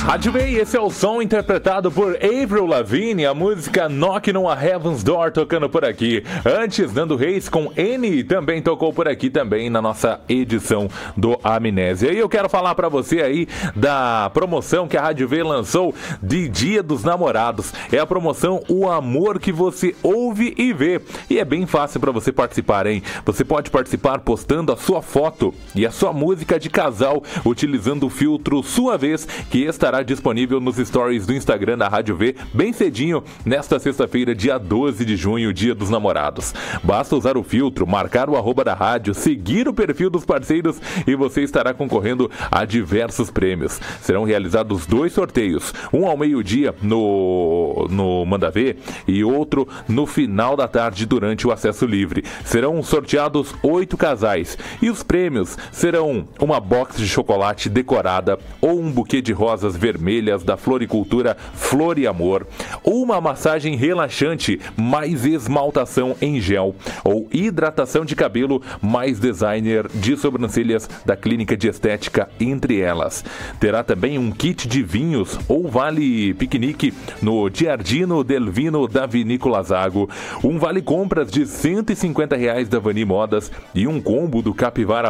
Advei, esse é o som interpretado por Avril Lavigne, a música Knocking on a Heaven's Door tocando por aqui. Antes, Nando Reis com N também tocou por aqui também na nossa edição do Amnésia. E eu quero falar pra você aí da promoção que a Rádio V lançou de Dia dos Namorados. É a promoção O Amor que Você Ouve e Vê. E é bem fácil pra você participar, hein? Você pode participar postando a sua foto e a sua música de casal utilizando o filtro Sua Vez, que estará disponível nos stories do Instagram da Rádio V bem cedinho nesta sexta-feira, dia 12 de junho, Dia dos Namorados. Basta usar o filtro, marcar o @ da rádio, seguir o perfil dos parceiros e você estará concorrendo a diversos prêmios. Serão realizados 2 sorteios, um ao meio-dia no Manda Ver e outro no final da tarde durante o acesso livre. Serão sorteados 8 casais e os prêmios serão uma box de chocolate decorada ou um buquê de rosas vermelhas da floricultura Flor e Amor, ou uma massagem relaxante mais esmaltação em gel, ou hidratação de cabelo mais designer de sobrancelhas da Clínica de Estética, entre elas. Terá também um kit de vinhos ou vale piquenique no Giardino del Vino da Vinícola Zago, um vale compras de R$ 150 da Vani Modas e um combo do Capivara